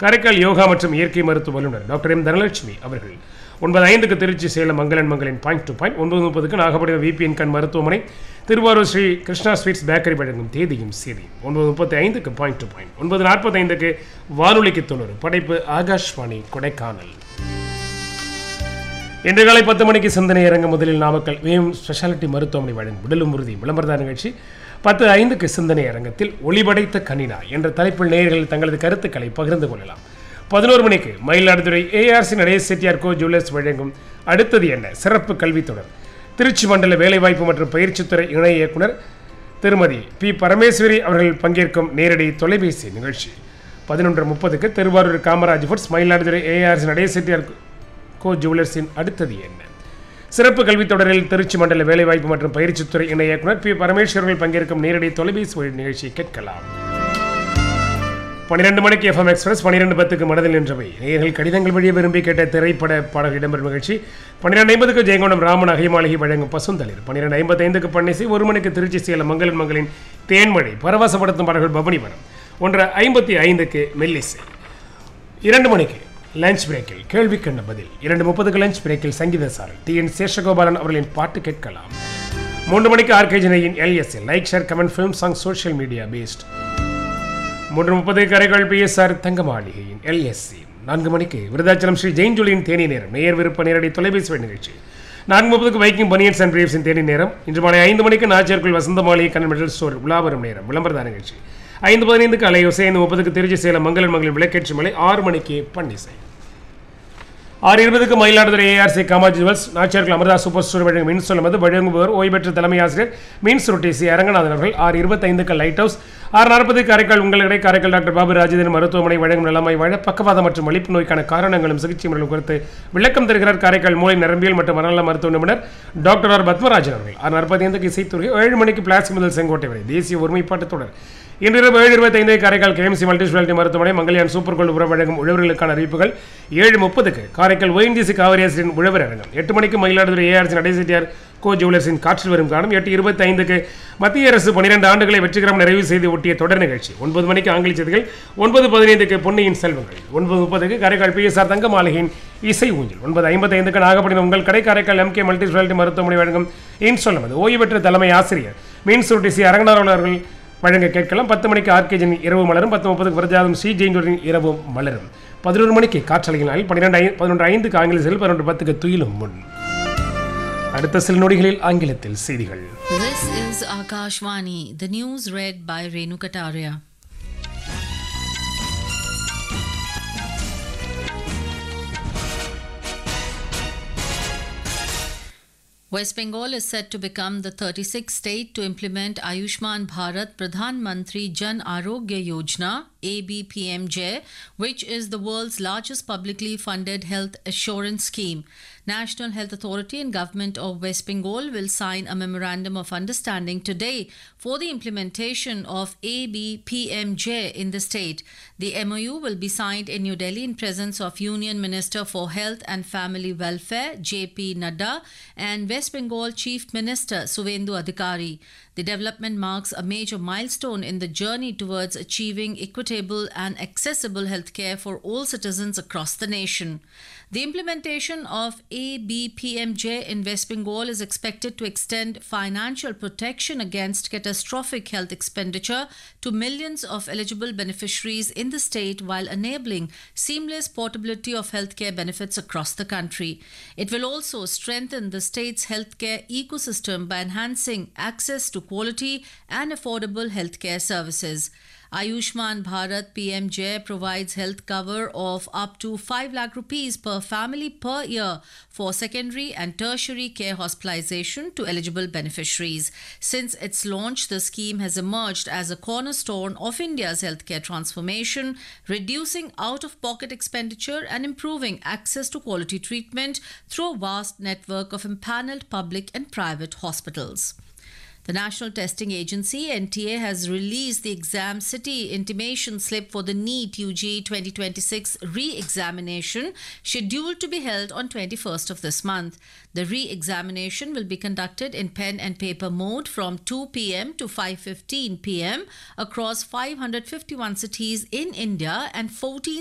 காரைக்கால் யோகா மற்றும் இயற்கை மருத்துவ வல்லுநர் டாக்டர் எம் தனலட்சுமி அவர்கள். 9:05 திருச்சி சேலம் மங்களன் மங்களின் point to point. 9:30 Nagapattinam VPN கண் மருத்துவமனை திருவாரூர் ஸ்ரீ கிருஷ்ணா ஸ்வீட்ஸ் பேக்கரி வழங்கும் தேதியும் சேதியும். 9:35 பாயிண்ட் டு பாயிண்ட். 9:45 வானொலிக்கு 90 படைப்பு ஆகாஷ்வாணி கொடைக்கானல். இன்று காலை 10 மணிக்கு சிந்தனை அரங்கம். முதலில் நாமக்கல் வேம் ஸ்பெஷாலிட்டி மருத்துவமனை வழங்கும் உடலும் உறுதி விளம்பரதார நிகழ்ச்சி. 10:05 சிந்தனை அரங்கத்தில் ஒளிபடைத்த கனினா என்ற தலைப்பில் நேயர்கள் தங்களது கருத்துக்களை பகிர்ந்து கொள்ளலாம். 11 மணிக்கு மயிலாடுதுறை ஏஆர்சி நடேச செட்டியார் கோ ஜுவல்லர்ஸ் வழங்கும் அடுத்தது என்ன சிறப்பு கல்வித் தொடர். திருச்சி மண்டல வேலைவாய்ப்பு மற்றும் பயிற்சித்துறை இணை இயக்குனர் திருமதி பி பரமேஸ்வரி அவர்கள் பங்கேற்கும் நேரடி தொலைபேசி நிகழ்ச்சி. 11:30 திருவாரூர் காமராஜ் ஃபுட்ஸ் மயிலாடுதுறை ஏஆர்சி நடேச செட்டியார் கோ ஜுவல்லர்ஸின் அடுத்தது என்ன சிறப்பு கல்வித் தொடரில் திருச்சி மண்டல வேலைவாய்ப்பு மற்றும் பயிற்சித்துறை இணை இயக்குனர் பி பரமேஸ்வரர்கள் பங்கேற்கும் நேரடி தொலைபேசி நிகழ்ச்சியை கேட்கலாம். 12 மணிக்கு எஃப்எம் எக்ஸ்பிரஸ். 12:10 மனதில் நின்றவை நேயர்கள் கடிதங்கள் வழியே விரும்பி கேட்ட திரைப்பட பாடல் இடம்பெறும் நிகழ்ச்சி. 12:50 ஜெயங்கொண்டம் ராமன் அகைமாளிகை வழங்கும் பசுந்தளிர். 12:55 பன்னிசை. 1 மணிக்கு திருச்சி சேலம் மங்களன் மங்களின் தேன்மழை பரவசப்படுத்தும் பாடல்கள் பவனி வரம். 1:55 மெல்லிசை. 2 மணிக்கு லஞ்ச் பிரேக்கில் கேள்வி கண்ண பதில். 2:30 லஞ்ச் பிரேக்கில் சங்கீத சாரல் டி.என். சேஷகோபாலன் அவர்களின் பாட்டு கேட்கலாம். 3 மணிக்கு RK ஜினையின் எல்எஸ்எல் like share comment film song social media paste. 3:30 Karaikal PSR தங்க மாளிகையின் எல்எஸ்சி. 4 மணிக்கு விருதாச்சலம் ஸ்ரீ ஜெயின் ஜூலியின் தேனி நேரம் நேயர் விருப்ப நேரடி தொலைபேசி நிகழ்ச்சி. 4:30 வைக்கிங் பனியன்ஸ் அண்ட் பிரீவ்ஸின் தேனி நேரம். இன்று மாலை 5 மணிக்கு நாச்சியார்குள் வசந்த மாளிகை கண்ணன் மெட்டல் ஸ்டோர் உலாவரும் நேரம் விளம்பரதார நிகழ்ச்சி. 5:15 அலையோசை. 5:30 திருச்சி சேலம் மங்களன் மங்களின் விளக்கேற்று மலை. 6 மணிக்கு பன்னிசை. 6:20 Mayiladuthurai ARC Kamatchi jewels நாச்சியார்கள் Amrita super store வழங்கும் மின் சொல்லுவது வழங்குபவர் ஓய்வு தலைமை ஆசிரியர் மீன் சுருட்டி சி அரங்கநாதன் அவர்கள். 6:25 லைட் ஹவுஸ். 6:40 காரைக்கால் உங்களிடையே காரைக்கால் டாக்டர் பாபு ராஜேந்திரன் மருத்துவமனை வழங்கும் நலமாய் வாழ பக்கவாதம் மற்றும் வலிப்பு நோய்க்கான காரணங்களும் சிகிச்சை முறைகளும் குறித்து விளக்கம் தருகிறார் காரைக்கால் மூளை நரம்பியல் மற்றும் மனநல மருத்துவ நிபுணர் டாக்டர் ஆர் பத்மராஜன் அவர்கள். 6:45 இசைத்துறை. 7 மணிக்கு பிளாஸ்டிக் முதல் செங்கோட்டை வரை தேசிய ஒருமைப்பாட்டு தொடர். இன்று 7:25 காரைக்கால் கேஎம்சி மல்டி ஸ்பெஷாலிட்டி மருத்துவமனை மங்கல்யான் சூப்பர் கோல்டு உரம் வழங்கும் உழவர்களுக்கான அறிவிப்புகள். 7:30 காரைக்கால் ONGC காவிரி ஆசிரியர் உழவர் அரங்கம். 8 மணிக்கு மயிலாடுதுறை ஏஆர்சி நடேச செட்டியார் கோ ஜுவல்லர்ஸின் காற்றில் வரும் காலம். 8:25 மத்திய அரசு 12 ஆண்டுகளை வெற்றிகரம் நிறைவு செய்து ஒட்டிய தொடர் நிகழ்ச்சி. 9 மணிக்கு ஆங்கில செய்திகள். 9:15 பொன்னியின் செல்வங்கள். 9:30 காரைக்கால் பிஎஸ்ஆர் தங்க மாளிகையின் இசை ஊஞ்சல். 9:55 நாகப்பட்டினம் உங்கள் கடை காரைக்கால் எம்கே மல்டி ஸ்பெஷாலிட்டி மருத்துவமனை வழங்கும் இன்சொல்லமது ஓய்வு பெற்ற தலைமை ஆசிரியர் மீன் சுருட்டி சி அரங்கநாதன் அவர்கள் வழங்க கேட்கலாம். 10 மணிக்கு ஆர்கேஜின் இரவு மலரும். 10:30 விரஜாதம் சி ஜெயின் இரவு மலரும். 11 மணிக்கு காற்றலையினால். 11:05 ஆங்கில செய்திகள். 11:10 துயிலும் முன். அடுத்த சில நொடிகளில் ஆங்கிலத்தில் செய்திகள். This is Akashvani. The news read by Renu Kataria. West Bengal is set to become the 36th state to implement Ayushman Bharat Pradhan Mantri Jan Arogya Yojana ABPMJ, which is the world's largest publicly funded health assurance scheme. National Health Authority and Government of West Bengal will sign a memorandum of understanding today for the implementation of ABPMJ in the state. The MOU will be signed in New Delhi in presence of Union Minister for Health and Family Welfare JP Nadda and West Bengal Chief Minister Suvendu Adhikari. The development marks a major milestone in the journey towards achieving equitable and accessible healthcare for all citizens across the nation. The implementation of ABPMJ in West Bengal is expected to extend financial protection against catastrophic health expenditure to millions of eligible beneficiaries in the state while enabling seamless portability of healthcare benefits across the country. It will also strengthen the state's healthcare ecosystem by enhancing access to quality and affordable healthcare services. Ayushman Bharat PMJ provides health cover of up to 5 lakh rupees per family per year for secondary and tertiary care hospitalization to eligible beneficiaries. Since its launch, the scheme has emerged as a cornerstone of India's healthcare transformation, reducing out-of-pocket expenditure and improving access to quality treatment through a vast network of empaneled public and private hospitals. The National Testing Agency (NTA) has released the exam city intimation slip for the NEET UG 2026 re-examination scheduled to be held on 21st of this month. The re-examination will be conducted in pen and paper mode from 2 p.m. to 5:15 p.m. across 551 cities in India and 14